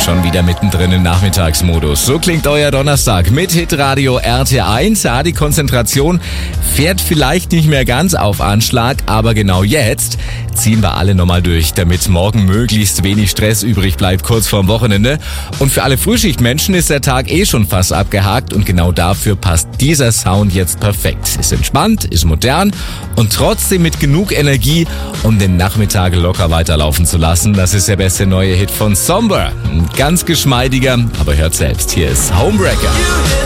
Schon wieder mittendrin im Nachmittagsmodus. So klingt euer Donnerstag mit Hitradio RT1. Ja, die Konzentration fährt vielleicht nicht mehr ganz auf Anschlag, aber genau jetzt ziehen wir alle nochmal durch, damit morgen möglichst wenig Stress übrig bleibt kurz vorm Wochenende. Und für alle Frühschichtmenschen ist der Tag schon fast abgehakt und genau dafür passt dieser Sound jetzt perfekt. Ist entspannt, ist modern und trotzdem mit genug Energie, um den Nachmittag locker weiterlaufen zu lassen. Das ist der beste neue Hit von Somber. Ein ganz geschmeidiger, aber hört selbst, hier ist Homebreaker.